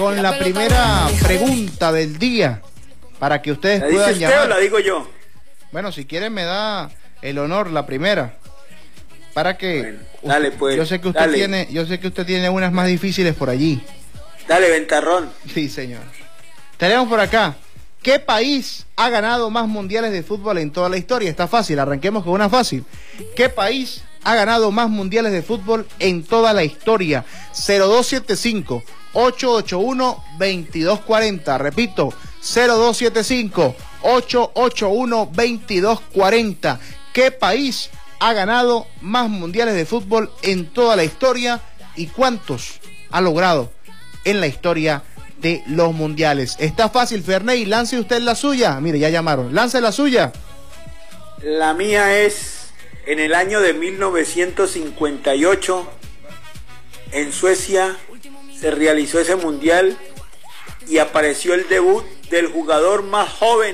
Con la primera pregunta del día, para que ustedes puedan llamar. ¿La dice usted o la digo yo? Bueno, si quieren me da el honor la primera, para que bueno, dale pues. Yo sé que usted tiene unas más difíciles por allí. Dale, ventarrón. Sí, señor. Tenemos por acá, ¿qué país ha ganado más mundiales de fútbol en toda la historia? Está fácil, arranquemos con una fácil. ¿Qué país ha ganado más mundiales de fútbol en toda la historia? 0275-881-2240. Repito, 0275-881-2240. ¿Qué país ha ganado más mundiales de fútbol en toda la historia y cuántos ha logrado en la historia de los mundiales? Está fácil, Ferney, lance usted la suya. Mire, ya llamaron, lance la suya. La mía es en el año de 1958, en Suecia se realizó ese mundial y apareció el debut del jugador más joven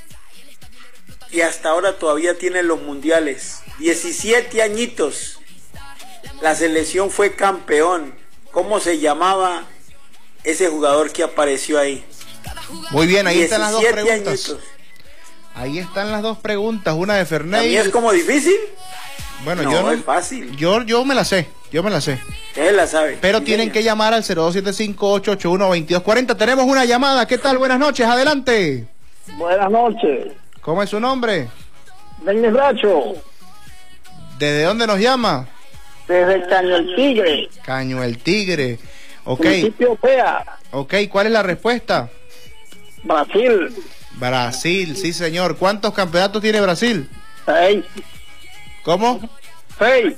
y hasta ahora todavía tiene los mundiales, 17 añitos. La selección fue campeón. ¿Cómo se llamaba ese jugador que apareció ahí? Muy bien, ahí están las dos preguntas. Añitos. Ahí están las dos preguntas, una de Ferney. ¿A mí es como difícil? Bueno, no, yo no, es fácil. Yo me la sé. Él la sabe. Pero tienen que llamar al 0275-881-2240. Tenemos una llamada. ¿Qué tal? Buenas noches, adelante. Buenas noches. ¿Cómo es su nombre? Denis Bracho. ¿Desde dónde nos llama? Desde Caño el Tigre. Caño el Tigre. Ok. Municipio Pea. Ok, ¿cuál es la respuesta? Brasil. Brasil, sí señor. ¿Cuántos campeonatos tiene Brasil? 6. ¿Cómo? 6.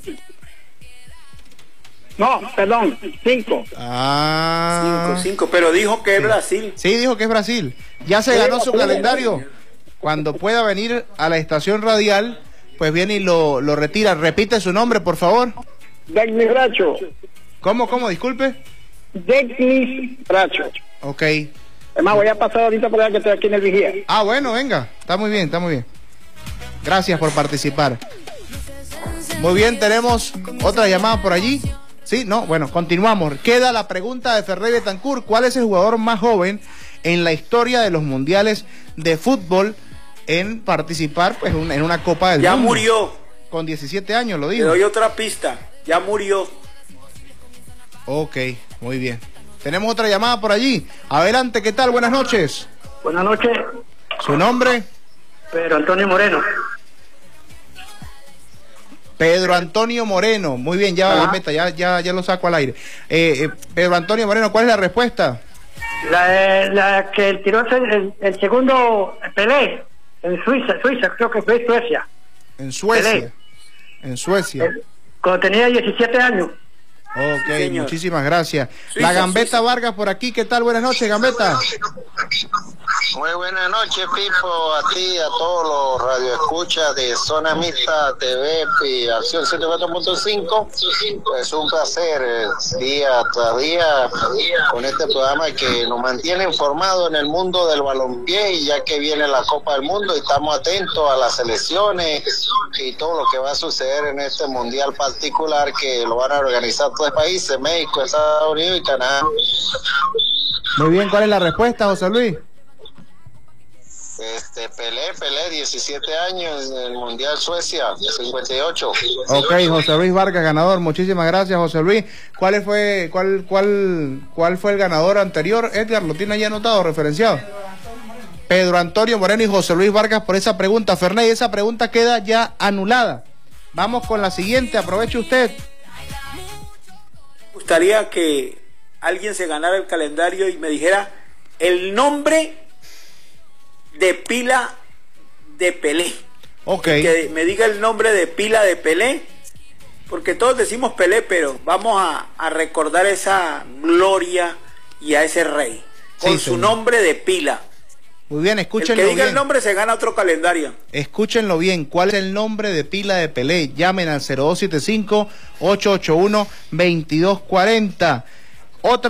No, perdón, 5. Ah. 5, pero dijo que es Brasil. Sí, dijo que es Brasil. Ya se ganó su calendario. Cuando pueda venir a la estación radial, pues viene y lo retira. Repite su nombre, por favor. Denis Bracho. ¿Cómo? Disculpe. Denis Bracho. Ok. Además, voy a pasar ahorita por allá que estoy aquí en el Vigía. Ah, bueno, venga. Está muy bien. Gracias por participar. Muy bien, tenemos otra llamada por allí. Sí, no, bueno, continuamos. Queda la pregunta de Ferney Betancourt. ¿Cuál es el jugador más joven en la historia de los mundiales de fútbol en participar pues en una Copa del Mundo? Ya murió. Con 17 años, lo dijo. Le doy otra pista. Ya murió. Ok, muy bien. Tenemos otra llamada por allí. Adelante, ¿qué tal? Buenas noches. Buenas noches. ¿Su nombre? Pedro Antonio Moreno. Pedro Antonio Moreno. Muy bien, ya lo saco al aire. Pedro Antonio Moreno, ¿cuál es la respuesta? La que tiró el segundo Pelé en Suiza, creo que fue Suecia. En Suecia. Pelé. En Suecia. Cuando tenía 17 años. Ok, sí, muchísimas gracias. Suiza, la Gambeta Suiza. Vargas por aquí, ¿qué tal? Buenas noches, Gambeta. Muy buenas noches, Pipo, a ti, a todos los radioescuchas de Zona Mixta TV y Acción 74.5. Es un placer día tras día con este programa que nos mantiene informados en el mundo del balompié, y ya que viene la Copa del Mundo y estamos atentos a las selecciones y todo lo que va a suceder en este mundial particular que lo van a organizar tres países, México, Estados Unidos y Canadá. Muy bien, ¿cuál es la respuesta, José Luis? Pelé, 17 años en el Mundial Suecia, 58. Ok, José Luis Vargas, ganador. Muchísimas gracias, José Luis. ¿Cuál fue el ganador anterior? Edgar, ¿lo tiene ahí anotado, referenciado? Pedro Antonio Moreno y José Luis Vargas por esa pregunta. Ferney, esa pregunta queda ya anulada. Vamos con la siguiente, aproveche usted. Me gustaría que alguien se ganara el calendario y me dijera el nombre de pila de Pelé. Ok. Que me diga el nombre de pila de Pelé, porque todos decimos Pelé, pero vamos a recordar esa gloria y a ese rey con su nombre de pila. Muy bien, escúchenlo el que diga bien. El nombre se gana otro calendario. Escúchenlo bien. ¿Cuál es el nombre de pila de Pelé? Llamen al 0275-881-2240. Otra